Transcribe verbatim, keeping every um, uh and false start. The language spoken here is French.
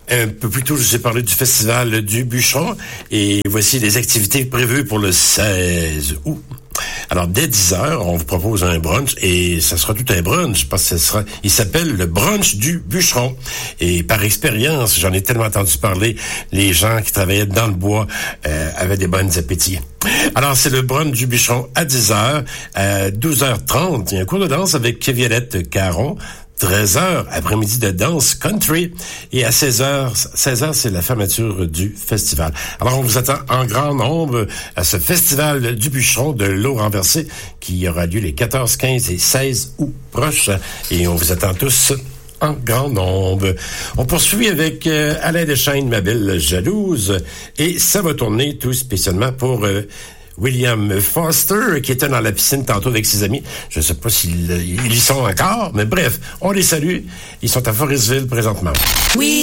Un peu plus tôt, je vous ai parlé du Festival du Bûcheron et voici les activités prévues pour le seize août. Alors, dès dix heures, on vous propose un brunch et ça sera tout un brunch parce que ce sera, il s'appelle le brunch du Bûcheron. Et par expérience, j'en ai tellement entendu parler, les gens qui travaillaient dans le bois euh, avaient des bonnes appétits. Alors, c'est le brunch du Bûcheron à dix heures. À douze heures trente, il y a un cours de danse avec Violette Caron. treize heures, après-midi de danse country. Et à seize heures, seize heures, c'est la fermeture du festival. Alors, on vous attend en grand nombre à ce festival du Bûcheron de l'eau renversée qui aura lieu les quatorze, quinze et seize août prochains. Et on vous attend tous en grand nombre. On poursuit avec euh, Alain Deschaines, Ma belle jalouse. Et ça va tourner tout spécialement pour... Euh, William Foster, qui était dans la piscine tantôt avec ses amis. Je ne sais pas s'ils ils y sont encore, mais bref, on les salue. Ils sont à Forestville présentement. Oui.